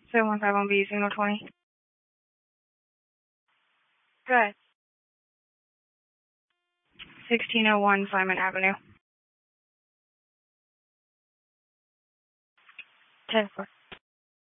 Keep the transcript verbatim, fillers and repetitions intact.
seven one five one B, signal twenty. Good. sixteen oh one Simon Avenue. ten four.